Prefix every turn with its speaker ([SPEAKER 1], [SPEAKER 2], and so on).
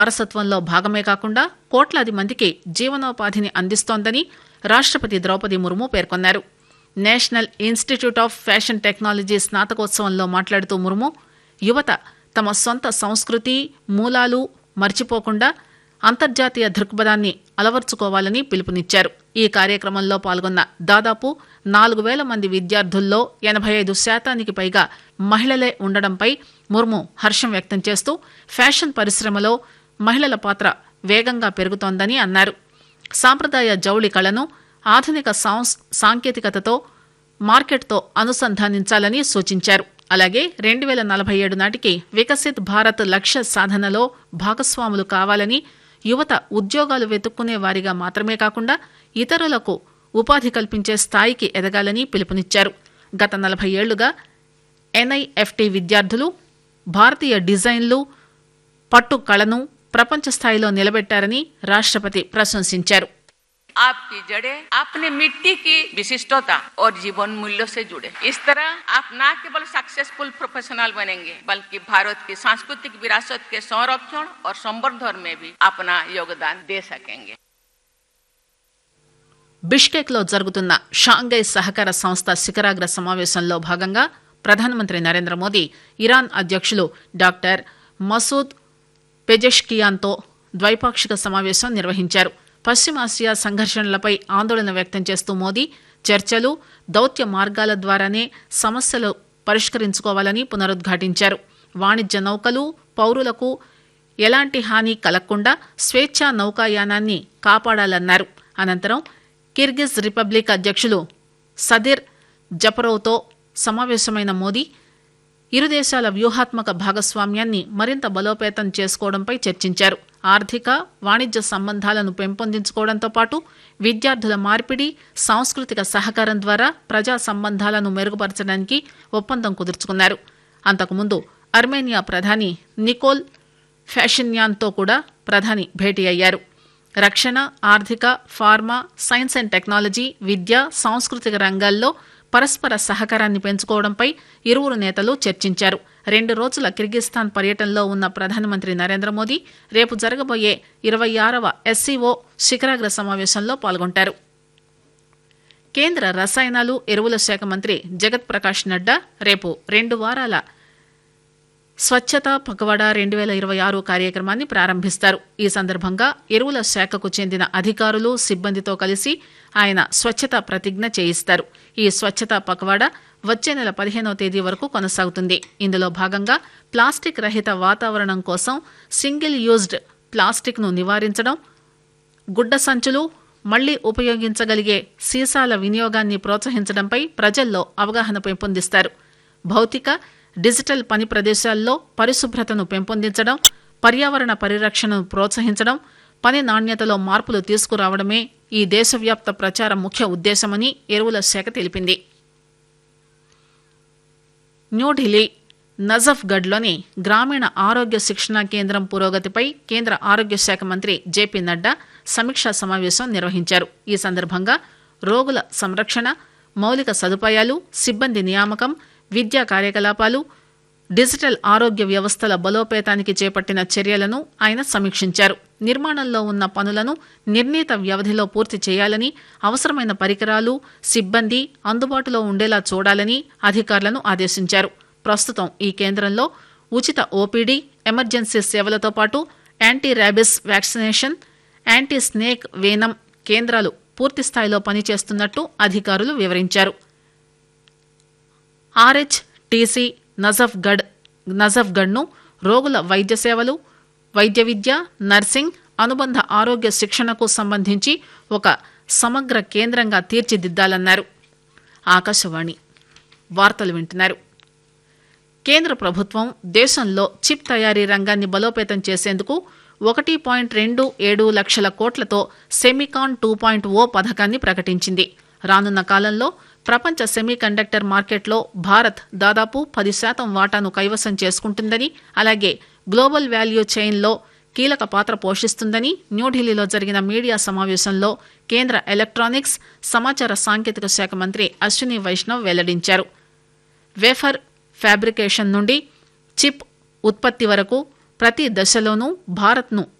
[SPEAKER 1] వారసత్వంలో భాగమే కాకుండా కోట్లాది మందికి జీవనోపాధిని అందిస్తోందని రాష్టపతి ద్రౌపది ముర్ము పేర్కొన్నారు. National institute of fashion technology స్నాతకోత్సవంలో మాట్లాడుతూ ముర్ము యువత తమ సొంత సంస్కృతి మూలాలు మర్చిపోకుండా అంతర్జాతీయ దృక్పథాన్ని అలవర్చుకోవాలని పిలుపునిచ్చారు. ఈ కార్యక్రమంలో పాల్గొన్న దాదాపు 4,000 మంది విద్యార్థుల్లో 85% పైగా మహిళలే ఉండడంపై ముర్ము హర్షం వ్యక్తం చేస్తూ ఫ్యాషన్ పరిశ్రమలో మహిళల పాత్ర వేగంగా పెరుగుతోందని అన్నారు. సాంప్రదాయ జౌళి కళను ఆధునిక సాంకేతికతతో మార్కెట్తో అనుసంధానించాలని సూచించారు. అలాగే 2047 నాటికి వికసిత్ భారత్ లక్ష్య సాధనలో భాగస్వాములు కావాలని, యువత ఉద్యోగాలు వెతుక్కునే వారిగా మాత్రమే కాకుండా ఇతరులకు ఉపాధి కల్పించే స్థాయికి ఎదగాలని పిలుపునిచ్చారు. గత 40 ఏళ్లుగా ఎన్ఐఎఫ్టి విద్యార్థులు భారతీయ డిజైన్లు, పట్టు కళను ప్రపంచ స్థాయిలో నిలబెట్టారని రాష్ట్రపతి ప్రశంసించారు.
[SPEAKER 2] आपकी जड़ें अपने मिट्टी की विशिष्टता और जीवन मूल्यों से जुड़े. इस तरह आप न केवल सक्सेसफुल प्रोफेशनल बनेंगे बल्कि भारत की सांस्कृतिक विरासत के संरक्षण और संवर्धन में भी अपना योगदान दे सकेंगे.
[SPEAKER 1] బిష్కెక్ లో జరుగుతున్న షాంఘై సహకార సంస్థ శిఖరాగ్ర సమావేశంలో భాగంగా ప్రధానమంత్రి నరేంద్ర మోదీ ఇరాన్ అధ్యక్షులు డాక్టర్ మసూద్ పెజెష్కియాన్తో ద్వైపాక్షిక సమావేశం నిర్వహించారు. పశ్చిమాసియా సంఘర్షణలపై ఆందోళన వ్యక్తం చేస్తూ మోదీ చర్చలు, దౌత్య మార్గాల ద్వారానే సమస్యలు పరిష్కరించుకోవాలని పునరుద్ఘాటించారు. వాణిజ్య నౌకలు, పౌరులకు ఎలాంటి హాని కలగకుండా స్వేచ్ఛా నౌకాయానాన్ని కాపాడాలన్నారు. అనంతరం కిర్గిజ్ రిపబ్లిక్ అధ్యక్షులు సదిర్ జపరోవ్తో సమావేశమైన మోదీ ఇరు దేశాల వ్యూహాత్మక భాగస్వామ్యాన్ని మరింత బలోపేతం చేసుకోవడంపై చర్చించారు. ఆర్థిక, వాణిజ్య సంబంధాలను పెంపొందించుకోవడంతో పాటు విద్యార్థుల మార్పిడి, సాంస్కృతిక సహకారం ద్వారా ప్రజా సంబంధాలను మెరుగుపరచడానికి ఒప్పందం కుదుర్చుకున్నారు. అంతకుముందు అర్మేనియా ప్రధాని నికోల్ ఫ్యాషిన్యాన్తో కూడా ప్రధాని భేటీ అయ్యారు. రక్షణ, ఆర్థిక, ఫార్మా, సైన్స్ అండ్ టెక్నాలజీ, విద్య, సాంస్కృతిక రంగాల్లో పరస్పర సహకారాన్ని పెంచుకోవడంపై ఇరువురు నేతలు చర్చించారు. 2 రోజుల కిర్గిస్థాన్ పర్యటనలో ఉన్న ప్రధానమంత్రి నరేంద్ర మోదీ రేపు జరగబోయే 26వ ఎస్సీఓ శిఖరాగ్ర సమావేశంలో పాల్గొంటారు. కేంద్ర రసాయనాలు, ఎరువుల శాఖ మంత్రి జగత్ ప్రకాష్ నడ్డా రేపు 2 వారాల స్వచ్ఛతా పఖవాడా 2026 కార్యక్రమాన్ని ప్రారంభిస్తారు. ఈ సందర్భంగా ఎరువుల శాఖకు చెందిన అధికారులు, సిబ్బందితో కలిసి ఆయన స్వచ్ఛతా ప్రతిజ్ఞ చేయిస్తారు. ఈ స్వచ్ఛతా పఖవాడా వచ్చే నెల 15వ తేదీ వరకు కొనసాగుతుంది. ఇందులో భాగంగా ప్లాస్టిక్ రహిత వాతావరణం కోసం సింగిల్ యూజ్డ్ ప్లాస్టిక్ ను నివారించడం, గుడ్డ సంచులు, మళ్లీ ఉపయోగించగలిగే సీసాల వినియోగాన్ని ప్రోత్సహించడంపై ప్రజల్లో అవగాహన పెంపొందిస్తారు. భౌతిక, డిజిటల్ పని ప్రదేశాల్లో పరిశుభ్రతను పెంపొందించడం, పర్యావరణ పరిరక్షణను ప్రోత్సహించడం, పని నాణ్యతలో మార్పులు తీసుకురావడమే ఈ దేశవ్యాప్త ప్రచారం ముఖ్య ఉద్దేశమని ఎరువుల శాఖ తెలిపింది. న్యూఢిల్లీ నజఫ్గఢ్లోని గ్రామీణ ఆరోగ్య శిక్షణా కేంద్రం పురోగతిపై కేంద్ర ఆరోగ్య శాఖ మంత్రి జేపీ నడ్డా సమీక్షా సమావేశం నిర్వహించారు. ఈ సందర్భంగా రోగుల సంరక్షణ, మౌలిక సదుపాయాలు, సిబ్బంది నియామకం, విద్యా కార్యకలాపాలు, డిజిటల్ ఆరోగ్య వ్యవస్థల బలోపేతానికి చేపట్టిన చర్యలను ఆయన సమీక్షించారు. నిర్మాణంలో ఉన్న పనులను నిర్ణీత వ్యవధిలో పూర్తి చేయాలని, అవసరమైన పరికరాలు, సిబ్బంది అందుబాటులో ఉండేలా చూడాలని అధికారులను ఆదేశించారు. ప్రస్తుతం ఈ కేంద్రంలో ఉచిత ఓపీడీ, ఎమర్జెన్సీ సేవలతో పాటు anti rabies vaccination, anti snake వేనం కేంద్రాలు పూర్తిస్థాయిలో పనిచేస్తున్నట్టు అధికారులు వివరించారు. ఆర్హెచ్టీసీ నజఫ్గఢ్ను రోగుల వైద్య సేవలు, వైద్య విద్య, నర్సింగ్, అనుబంధ ఆరోగ్య శిక్షణకు సంబంధించి ఒక సమగ్ర కేంద్రంగా తీర్చిదిద్దాలన్నారు. ఆకాశవాణి వార్తలు వింటున్నారు. కేంద్ర ప్రభుత్వం దేశంలో చిప్ తయారీ రంగాన్ని బలోపేతం చేసేందుకు 1.27 లక్షల కోట్లతో సెమికాన్ 2.0 పథకాన్ని ప్రకటించింది. రానున్న కాలంలో ప్రపంచ సెమీకండక్టర్ మార్కెట్లో భారత్ దాదాపు 10% వాటాను కైవసం చేసుకుంటుందని, అలాగే గ్లోబల్ వాల్యూ చైన్లో కీలక పాత్ర పోషిస్తుందని న్యూఢిల్లీలో జరిగిన మీడియా సమావేశంలో కేంద్ర ఎలక్ట్రానిక్స్, సమాచార సాంకేతిక శాఖ మంత్రి అశ్విని వైష్ణవ్ వెల్లడించారు. వేఫర్ ఫ్యాబ్రికేషన్ నుండి చిప్ ఉత్పత్తి వరకు ప్రతి దశలోనూ భారత్ను